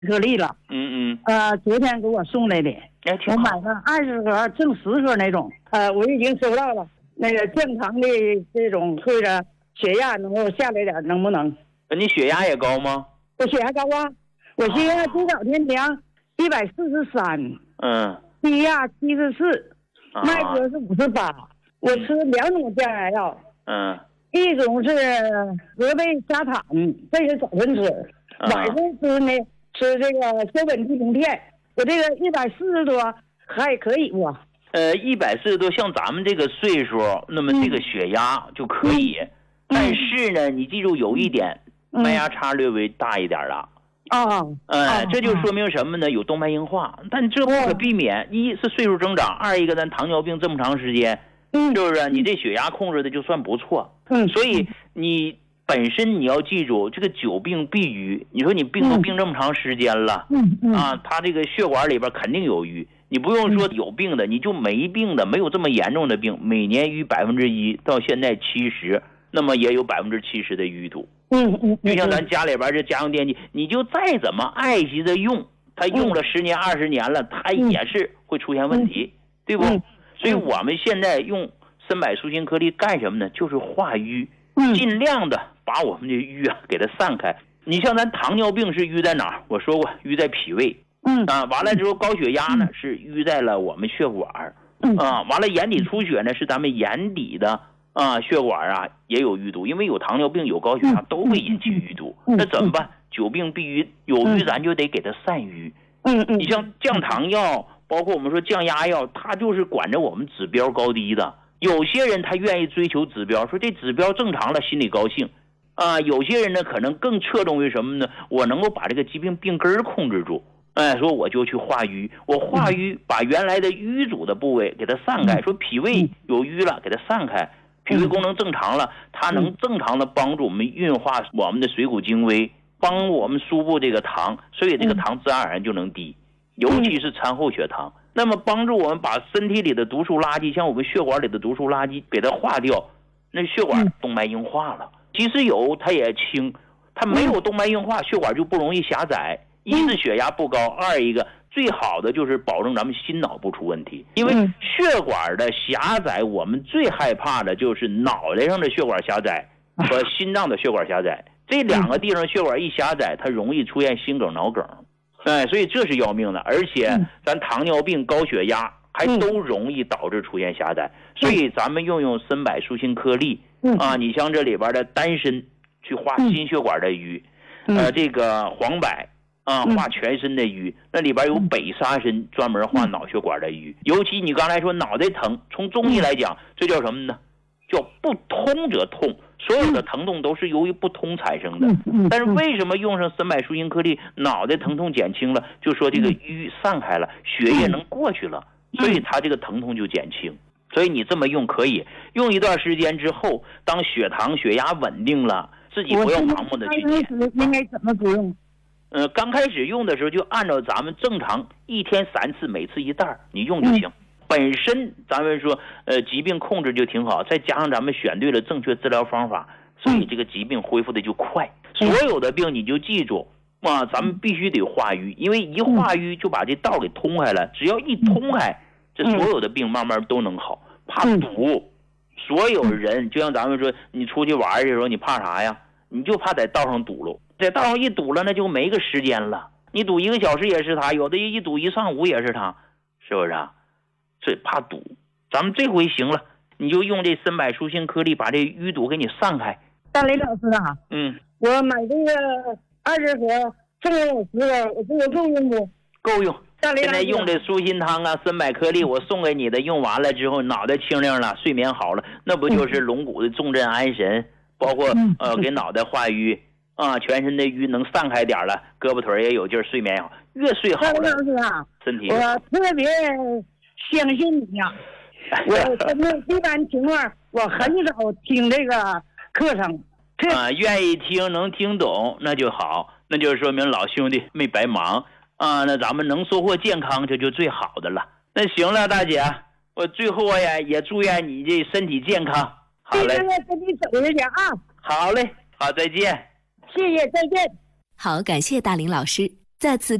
颗粒了。昨天给我送来的，我买了20盒，挣10盒那种。我已经收到了。那个健康的这种，或者血压能够下来点，能不能？ 你血压也高吗？ 我血压高啊，我现在多少天量143，低压74，脉搏是58。我吃2种降压药，一种是河贝沙坦，这是早晨吃，晚上吃呢吃这个修本地平片。我这个140多还可以不 ？140多，像咱们这个岁数，那么这个血压就可以。但是呢，你记住有一点，脉压差略微大一点了。这就说明什么呢？有动脉硬化，但这不可避免。一是岁数增长，二一个咱糖尿病这么长时间，是不是？你这血压控制的就算不错。所以你本身你要记住，这个久病必瘀。你说你病都病这么长时间了，他这个血管里边肯定有瘀。你不用说有病的，你就没病的，没有这么严重的病，每年瘀1%到现在70%，那么也有70%的淤堵。就像咱家里边这家用电器，你就再怎么爱惜的用，它用了10年20年了，它也是会出现问题，对不？所以我们现在用参柏舒心颗粒干什么呢？就是化瘀，尽量的把我们的瘀给它散开。你像咱糖尿病是瘀在哪儿？我说过瘀在脾胃。完了之后高血压呢是淤在了我们血管。完了眼底出血呢是咱们眼底的血管也有淤堵，因为有糖尿病有高血压都会引起淤堵。那怎么办？久病必瘀，有瘀咱就得给它散瘀。你像降糖药，包括我们说降压药，它就是管着我们指标高低的。有些人他愿意追求指标，说这指标正常了心里高兴。有些人呢可能更侧重于什么呢？我能够把这个疾病病根控制住。说我就去化瘀，我化瘀把原来的淤阻的部位给它散开。说脾胃有瘀了，给它散开，脾胃功能正常了，它能正常的帮助我们运化我们的水谷精微，帮我们输布这个糖，所以这个糖自然而然就能低，尤其是餐后血糖。那么帮助我们把身体里的毒素垃圾，像我们血管里的毒素垃圾给它化掉，那血管动脉硬化了。即使有它也轻，它没有动脉硬化，血管就不容易狭窄。一是血压不高，二一个最好的就是保证咱们心脑不出问题。因为血管的狭窄，我们最害怕的就是脑袋上的血管狭窄和心脏的血管狭窄。这两个地方血管一狭窄，它容易出现心梗脑梗。所以这是要命的。而且咱糖尿病高血压还都容易导致出现狭窄。所以咱们用参柏舒心颗粒你像这里边的丹参去化心血管的瘀，这个黄柏化全身的瘀，那里边有北沙参专门化脑血管的瘀。尤其你刚才说脑袋疼，从中医来讲，这叫什么呢？叫不通则痛。所有的疼痛都是由于不通产生的。但是为什么用上参柏舒心颗粒，脑袋疼痛减轻了，就说这个瘀散开了，血液能过去了，所以它这个疼痛就减轻。所以你这么用可以用一段时间之后，当血糖血压稳定了，自己不要盲目的去减。 应该怎么服用？ 刚开始用的时候就按照咱们正常1天3次，每次1袋你用就行。本身咱们说疾病控制就挺好，再加上咱们选对了正确治疗方法，所以这个疾病恢复的就快。所有的病你就记住咱们必须得化瘀，因为一化瘀就把这道给通开了，只要一通开，这所有的病慢慢都能好。怕堵，所有人就像咱们说你出去玩的时候你怕啥呀？你就怕在道上堵了，在道上一堵了那就没个时间了，你堵1个小时也是他，有的一堵1上午也是他，是不是所以怕堵。咱们这回行了，你就用这参柏舒心颗粒把这淤堵给你散开。 大雷老师我买这个20盒剩下50个，我这个够用不？ 够用。现在用这舒心汤参柏颗粒我送给你的，用完了之后脑袋清亮了，睡眠好了，那不就是龙骨的重镇安神，包括给脑袋化瘀全身的瘀能散开点了，胳膊腿也有劲儿，睡眠好，越睡好了身体。 我特别相信你呀！我真的一般情况我很少听这个课程愿意听能听懂那就好，那就说明老兄弟没白忙那咱们能收获健康，这就最好的了。那行了，大姐，我最后也祝愿你这身体健康。好嘞， 跟你走着点好嘞，好，再见。 谢谢，再见。 好，感谢大林老师。 再次